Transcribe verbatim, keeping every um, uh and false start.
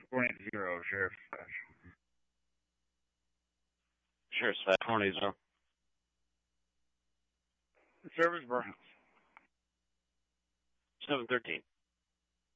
four eight zero, Sheriff. Sheriff's five four eight zero. Service Browns. seven thirteen.